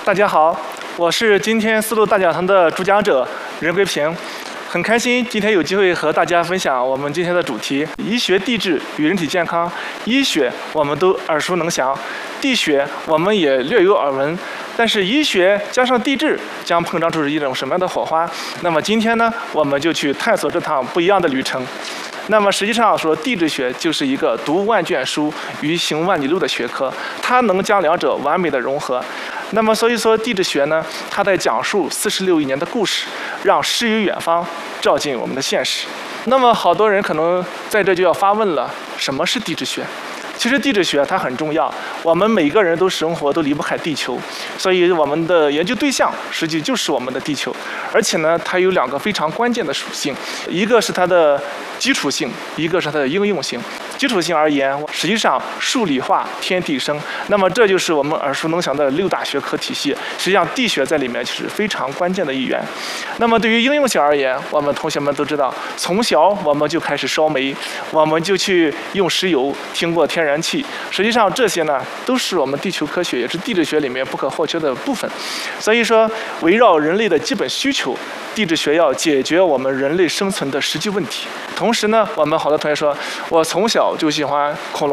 大家好，我是今天丝路大讲堂的主讲者任桂平，很开心今天有机会和大家分享我们今天的主题：医学地质与人体健康。医学我们都耳熟能详，地学我们也略有耳闻，但是医学加上地质将碰撞出一种什么样的火花？那么今天呢，我们就去探索这趟不一样的旅程。那么实际上说，地质学就是一个读万卷书与行万里路的学科，它能将两者完美的融合。那么所以说，地质学呢，它在讲述46亿年的故事，让诗与远方照进我们的现实。那么好多人可能在这就要发问了：什么是地质学？其实地质学它很重要，我们每个人都生活都离不开地球，所以我们的研究对象实际就是我们的地球。而且呢，它有两个非常关键的属性，一个是它的基础性，一个是它的应用性。基础性而言，实际上数理化、天地生，那么这就是我们耳熟能详的6大学科体系。实际上，地学在里面是非常关键的一员。那么对于应用性而言，我们同学们都知道，从小我们就开始烧煤，我们就去用石油，听过天然气。实际上，这些呢都是我们地球科学，也是地质学里面不可或缺的部分。所以说，围绕人类的基本需求，地质学要解决我们人类生存的实际问题。同时呢，我们好多同学说，我从小就喜欢恐龙。